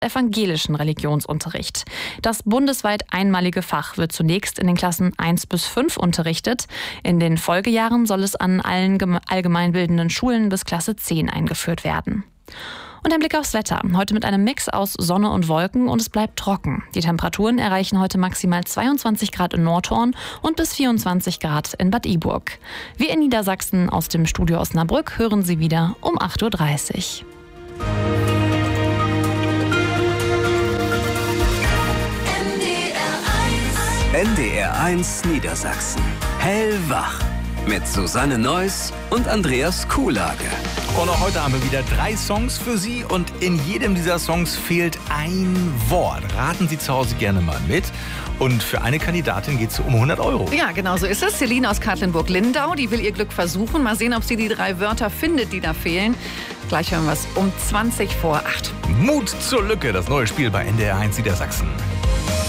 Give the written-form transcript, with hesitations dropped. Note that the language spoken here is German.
evangelischen Religionsunterricht. Das bundesweit einmalige Fach wird zunächst in den Klassen 1 bis 5 unterrichtet. In den Folgejahren soll es an allen allgemeinbildenden Schulen bis Klasse 10 eingeführt werden. Und ein Blick aufs Wetter. Heute mit einem Mix aus Sonne und Wolken und es bleibt trocken. Die Temperaturen erreichen heute maximal 22 Grad in Nordhorn und bis 24 Grad in Bad Iburg. Wir in Niedersachsen aus dem Studio Osnabrück hören Sie wieder um 8.30 Uhr. NDR 1 Niedersachsen. Hellwach. Mit Susanne Neuss und Andreas Kuhlage. Und auch heute haben wir wieder 3 Songs für Sie und in jedem dieser Songs fehlt ein Wort. Raten Sie zu Hause gerne mal mit. Und für eine Kandidatin geht es um 100 €. Ja, genau so ist es. Celine aus Katlenburg-Lindau, die will ihr Glück versuchen. Mal sehen, ob sie die 3 Wörter findet, die da fehlen. Gleich hören wir es um 20 vor 8. Mut zur Lücke, das neue Spiel bei NDR 1 Niedersachsen.